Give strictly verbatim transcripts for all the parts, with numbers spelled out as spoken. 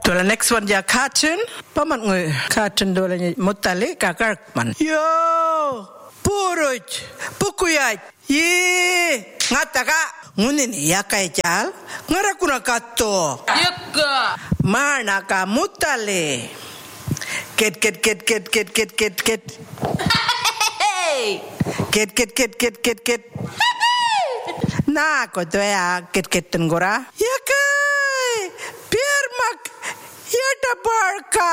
Tuolla next one ja cartoon. Paman ngui cartoon tuolla mutali kakarkman. Yo! Puruj! Pukuyaj! Yee! Ngataka! Ngunini yakai jal? Ngarakuna katto. Yekka! Manaka mutali. Ket ket ket ket ket ket ket ket. Ket ket ket ket ket ket. Nah, kau tu ya ket ket tenggora. Yakai! Biar mak yata barka.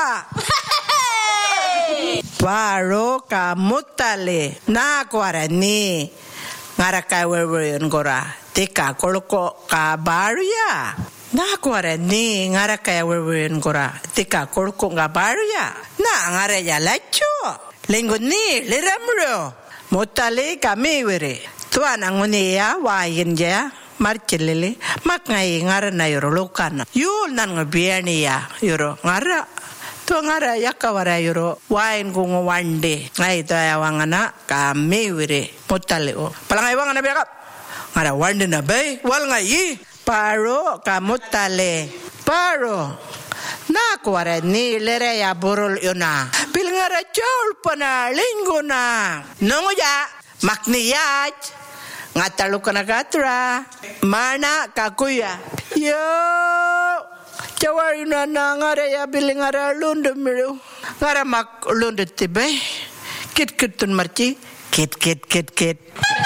Paro ka mutale na kwara ni ngaraka wewe ngora tika koloko ka baruya na kwara ni ngaraka wewe ngora tika koloko nga baruya na ngare ya lacho lengo ni liramro mutale ka mewere tuana ngone ya wayin ja marchelele makngai ngara na yoro lokana yul nan ngabiani ya yoro ngara to ngara yakawara yoro wain gungo wande ngai to ya wangana ka mewere motale o palangai wangana be kap ngara wande na bay wal ngai paro ka motale paro na kwara ni lere ya borol yona pil ngara chol pana lingona nongoja makniyaj ngatalu kana gatra mana kakuya yo Cawari na ngare ya biling ngara lunde miru ngara mak lunde tibe kit kit tun marci kit kit kit kit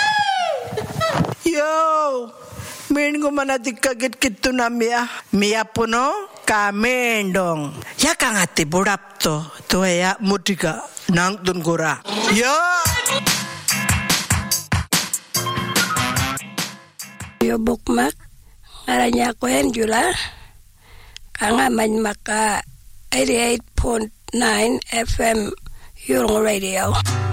yo min ko mana dikka kit kit tun amia mia puno kamendong ya kangati burap to to ya mutika nang tun gora yo yo bukmak ngaranya koen jula Anga man maka eighty-eight point nine F M Yurong Radio.